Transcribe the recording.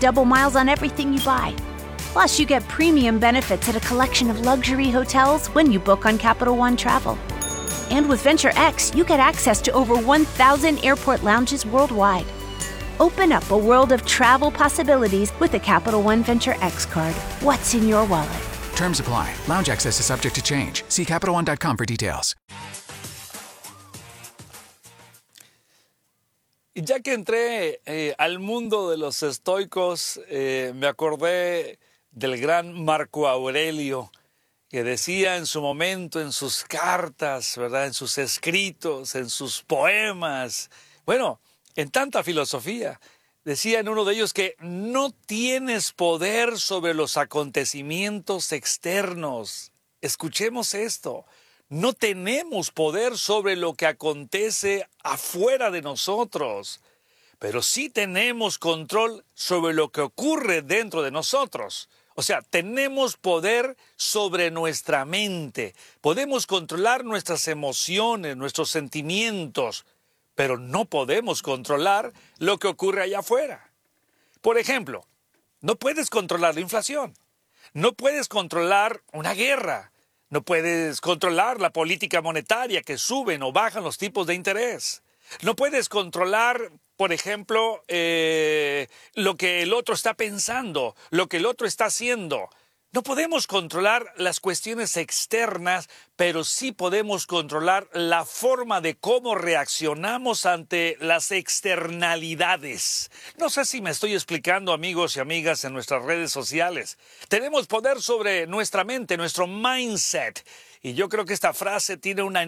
double miles on everything you buy. Plus, you get premium benefits at a collection of luxury hotels when you book on Capital One Travel. And with Venture X, you get access to over 1,000 airport lounges worldwide. Open up a world of travel possibilities with the Capital One Venture X card. What's in your wallet? Terms apply. Lounge access is subject to change. See CapitalOne.com for details. Y ya que entré al mundo de los estoicos, me acordé del gran Marco Aurelio, que decía en su momento, en sus cartas, ¿verdad?, en sus escritos, en sus poemas, bueno, en tanta filosofía, decía en uno de ellos que no tienes poder sobre los acontecimientos externos. Escuchemos esto. No tenemos poder sobre lo que acontece afuera de nosotros, pero sí tenemos control sobre lo que ocurre dentro de nosotros. O sea, tenemos poder sobre nuestra mente, podemos controlar nuestras emociones, nuestros sentimientos, pero no podemos controlar lo que ocurre allá afuera. Por ejemplo, no puedes controlar la inflación, no puedes controlar una guerra, no puedes controlar la política monetaria que suben o bajan los tipos de interés. No puedes controlar, por ejemplo, lo que el otro está pensando, lo que el otro está haciendo. No podemos controlar las cuestiones externas, pero sí podemos controlar la forma de cómo reaccionamos ante las externalidades. No sé si me estoy explicando, amigos y amigas, en nuestras redes sociales. Tenemos poder sobre nuestra mente, nuestro mindset. Y yo creo que esta frase tiene una